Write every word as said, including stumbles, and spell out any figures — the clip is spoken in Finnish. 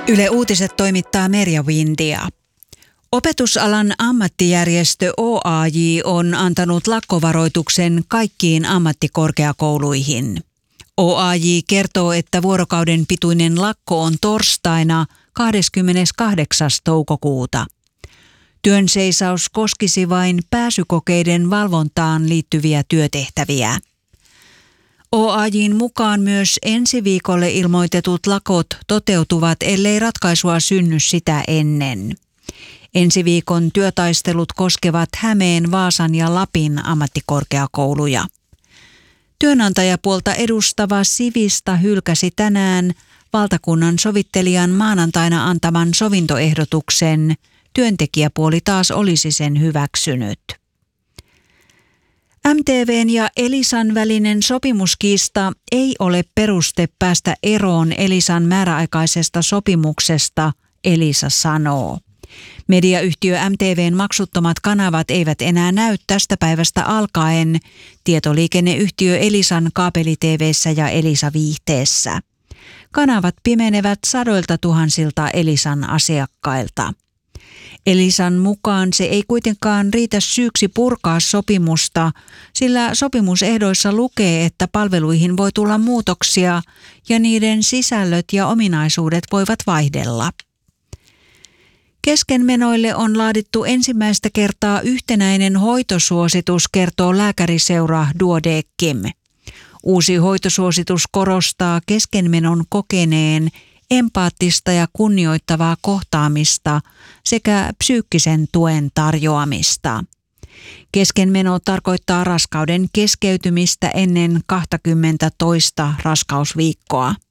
Yle Uutiset toimittaa Merja Windia. Opetusalan ammattijärjestö O A J on antanut lakkovaroituksen kaikkiin ammattikorkeakouluihin. O A J kertoo, että vuorokauden pituinen lakko on torstaina kahdeskymmeneskahdeksas toukokuuta. Työnseisaus koskisi vain pääsykokeiden valvontaan liittyviä työtehtäviä. O A J:n mukaan myös ensi viikolle ilmoitetut lakot toteutuvat, ellei ratkaisua synny sitä ennen. Ensi viikon työtaistelut koskevat Hämeen, Vaasan ja Lapin ammattikorkeakouluja. Työnantajapuolta edustava Sivista hylkäsi tänään valtakunnan sovittelijan maanantaina antaman sovintoehdotuksen. Työntekijäpuoli taas olisi sen hyväksynyt. M T V:n ja Elisan välinen sopimuskiista ei ole peruste päästä eroon Elisan määräaikaisesta sopimuksesta, Elisa sanoo. Mediayhtiö M T V:n maksuttomat kanavat eivät enää näy tästä päivästä alkaen tietoliikenneyhtiö Elisan kaapeli-T V:ssä ja Elisa-viihteessä. Kanavat pimenevät sadoilta tuhansilta Elisan asiakkailta. Elisan mukaan se ei kuitenkaan riitä syyksi purkaa sopimusta, sillä sopimusehdoissa lukee, että palveluihin voi tulla muutoksia ja niiden sisällöt ja ominaisuudet voivat vaihdella. Keskenmenoille on laadittu ensimmäistä kertaa yhtenäinen hoitosuositus, kertoo lääkäriseura Duodeckim. Uusi hoitosuositus korostaa keskenmenon kokeneen empaattista ja kunnioittavaa kohtaamista sekä psyykkisen tuen tarjoamista. Keskenmeno tarkoittaa raskauden keskeytymistä ennen kaksikymmentä toista raskausviikkoa.